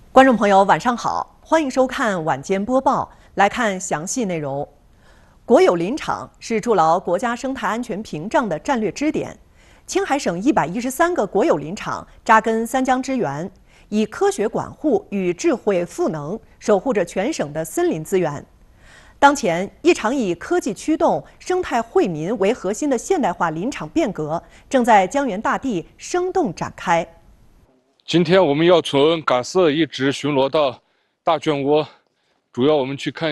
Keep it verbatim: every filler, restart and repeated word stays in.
观众朋友，晚上好，欢迎收看晚间播报。来看详细内容。国有林场是筑牢国家生态安全屏障的战略支点。青海省一百一十三个国有林场扎根三江之源，以科学管护与智慧赋能，守护着全省的森林资源。当前，一场以科技驱动、生态惠民为核心的现代化林场变革正在江源大地生动展开。 今天我们要从嘎色一直巡逻到大圈窝，主要我们去看